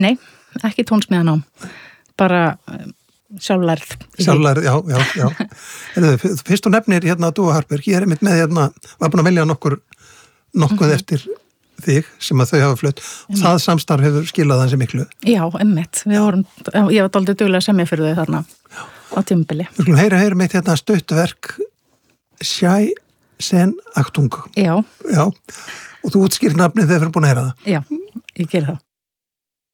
Nei, ekki tónsmíðanám, bara sjálflærð. Sjálflærð, já. Fyrst þú nefnir hérna Dúa Harper, ég einmitt með hérna, var búin að velja nokkuð eftir þig sem að þau hafa flutt og það samstarf hefur skilað þessi miklu. Já, einmitt. Ég var dálítið duglega að semja fyrir þau þarna á tímabili. Við skulum heyra mitt hérna stuttverk Sjæ sen Achtung. Já. Og þú útskýrir nafnið þegar við erum búin að heyra það. Já, ég ger það.